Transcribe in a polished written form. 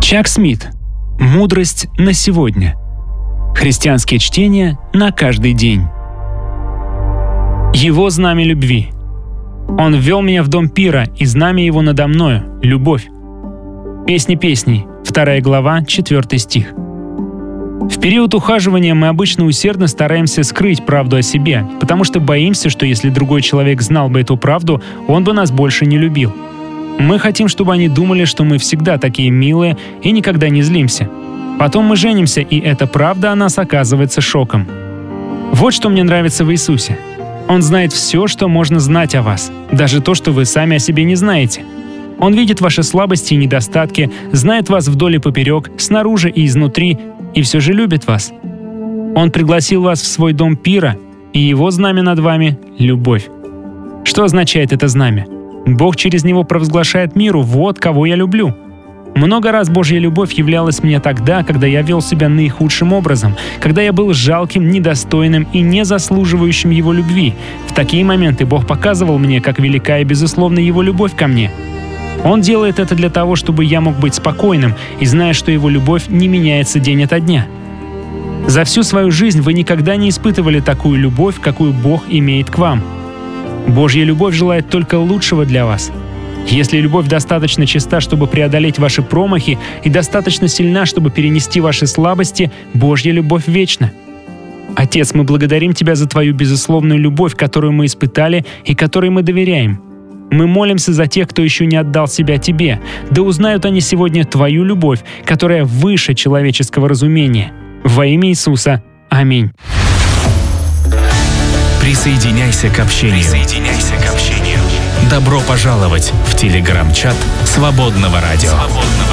Чак Смит. Мудрость на сегодня. Христианские чтения на каждый день. Его знамя любви. Он ввел меня в дом пира, и знамя его надо мною — любовь. Песни песней, 2 глава, 4 стих. В период ухаживания мы обычно усердно стараемся скрыть правду о себе, потому что боимся, что если другой человек знал бы эту правду, он бы нас больше не любил. Мы хотим, чтобы они думали, что мы всегда такие милые и никогда не злимся. Потом мы женимся, и эта правда о нас оказывается шоком. Вот что мне нравится в Иисусе. Он знает все, что можно знать о вас, даже то, что вы сами о себе не знаете. Он видит ваши слабости и недостатки, знает вас вдоль и поперек, снаружи и изнутри, и все же любит вас. Он пригласил вас в свой дом пира, и его знамя над вами — любовь. Что означает это знамя? Бог через него провозглашает миру: «Вот кого я люблю». Много раз Божья любовь являлась мне тогда, когда я вел себя наихудшим образом, когда я был жалким, недостойным и не заслуживающим Его любви. В такие моменты Бог показывал мне, как велика и безусловна Его любовь ко мне. Он делает это для того, чтобы я мог быть спокойным и зная, что Его любовь не меняется день ото дня. За всю свою жизнь вы никогда не испытывали такую любовь, какую Бог имеет к вам. Божья любовь желает только лучшего для вас. Если любовь достаточно чиста, чтобы преодолеть ваши промахи, и достаточно сильна, чтобы перенести ваши слабости, Божья любовь вечна. Отец, мы благодарим Тебя за Твою безусловную любовь, которую мы испытали и которой мы доверяем. Мы молимся за тех, кто еще не отдал себя Тебе. Да узнают они сегодня Твою любовь, которая выше человеческого разумения. Во имя Иисуса. Аминь. Присоединяйся к общению. Добро пожаловать в телеграм-чат Свободного радио.